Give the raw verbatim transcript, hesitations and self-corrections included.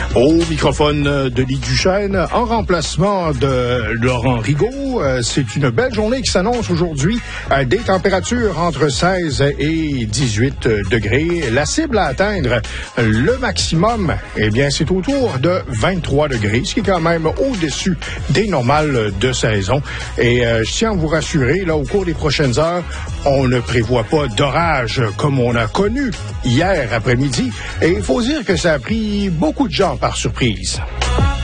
Au microphone de Guy Duchesne, en remplacement de Laurent Rigaud, c'est une belle journée qui s'annonce aujourd'hui. Des températures entre seize et dix-huit degrés. La cible à atteindre, le maximum, eh bien, c'est autour de vingt-trois degrés, ce qui est quand même au-dessus des normales de saison. Et euh, je tiens à vous rassurer, là, au cours des prochaines heures, on ne prévoit pas d'orage comme on a connu hier après-midi. Et il faut dire que ça a pris beaucoup de gens par surprise.